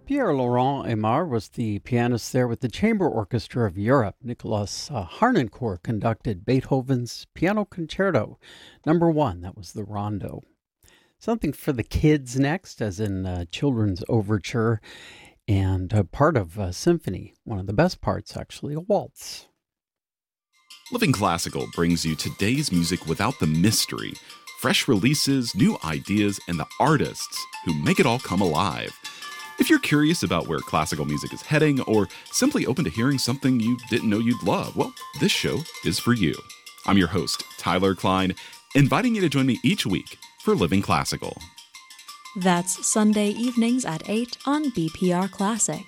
Pierre Laurent Aimard was the pianist there with the Chamber Orchestra of Europe. Nicholas Harnoncourt conducted Beethoven's Piano Concerto number 1. That was the Rondo. Something for the kids next, as in children's overture, and part of a symphony. One of the best parts, actually, a waltz. Living Classical brings you today's music without the mystery. Fresh releases, new ideas, and the artists who make it all come alive. If you're curious about where classical music is heading, or simply open to hearing something you didn't know you'd love, well, this show is for you. I'm your host, Tyler Klein, inviting you to join me each week for Living Classical. That's Sunday evenings at 8 on BPR Classic.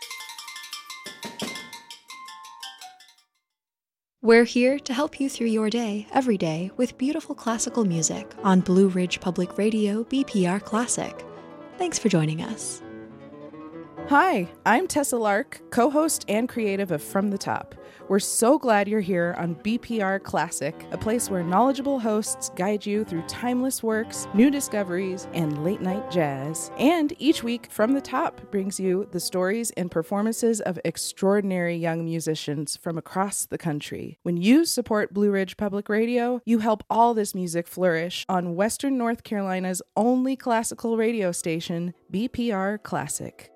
We're here to help you through your day, every day, with beautiful classical music on Blue Ridge Public Radio BPR Classic. Thanks for joining us. Hi, I'm Tessa Lark, co-host and creative of From the Top. We're so glad you're here on BPR Classic, a place where knowledgeable hosts guide you through timeless works, new discoveries, and late-night jazz. And each week, From the Top brings you the stories and performances of extraordinary young musicians from across the country. When you support Blue Ridge Public Radio, you help all this music flourish on Western North Carolina's only classical radio station, BPR Classic.